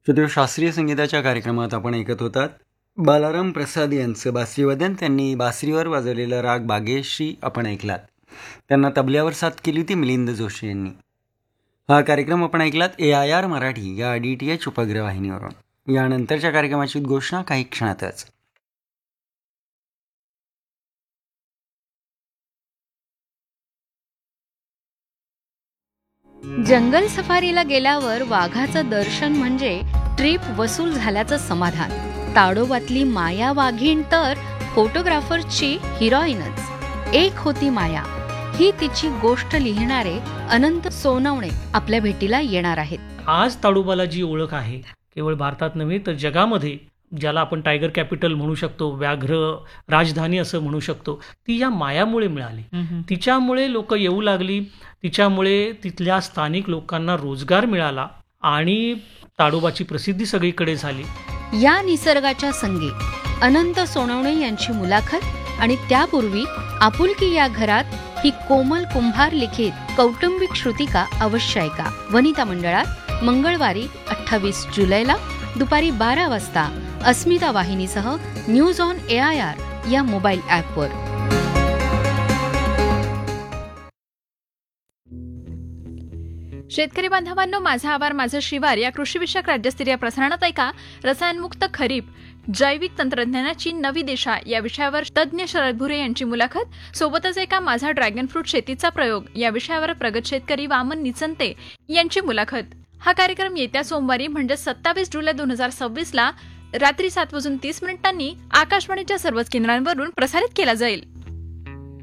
श्रोते, शास्त्रीय संगीताच्या कार्यक्रमात आपण ऐकत होतात बालाराम प्रसाद यांचं बासरीवादन. त्यांनी बासरीवर वाजवलेला राग बागेश्री आपण ऐकलात. त्यांना तबल्यावर साथ केली होती मिलिंद जोशी यांनी. हा कार्यक्रम आपण ऐकलात AIR मराठी या DTH उपग्रहवाहिनीवरून. यानंतरच्या कार्यक्रमाची घोषणा काही क्षणातच. जंगल सफारीला गेल्यावर वाघाचं दर्शन म्हणजे ट्रिप वसूल झाल्याचं समाधान. ताडोबातली माया वाघीण तर फोटोग्राफरची हिरोईनच. एक होती माया ही तिची गोष्ट लिहिणारे अनंत सोनवणे आपल्या भेटीला येणार आहेत. आज ताडोबाला जी ओळख आहे केवळ भारतात नव्हे तर जगामध्ये, ज्याला आपण टायगर कॅपिटल म्हणू शकतो, व्याघ्र राजधानी असं म्हणू शकतो, ती या मायामुळे मिळाली. तिच्यामुळे लोक येऊ लागली, तिच्यामुळे तिथल्या स्थानिक लोकांना रोजगार मिळाला आणि ताडोबाची प्रसिद्धी सगळीकडे झाली. या निसर्गाच्या संगी अनंत सोनवणे यांची मुलाखत आणि त्यापूर्वी आपुलकी या घरात ही कोमल कुंभार लिखित कौटुंबिक श्रुतिका अवश्य ऐका. वनिता मंडळात मंगळवारी 28 जुलैला दुपारी 12 वाजता अस्मिता वाहिनीसह न्यूज ऑन AIR या मोबाईल ॲपवर. शेतकरी बांधवांनो, माझा आवार माझं शिवार या कृषीविषयक राज्यस्तरीय प्रसारणात ऐका रसायनमुक्त खरीप जैविक तंत्रज्ञानाची नवी दिशा या विषयावर तज्ज्ञ शरद भुरे यांची मुलाखत. सोबतच ऐका माझा ड्रॅगन फ्रूट शेतीचा प्रयोग या विषयावर प्रगत शेतकरी वामन निचंते यांची मुलाखत. हा कार्यक्रम येत्या सोमवारी म्हणजे 27 जुलै 2026 ला रात्री 7:30 आकाशवाणीच्या सर्वच केंद्रांवरून प्रसारित केला जाईल.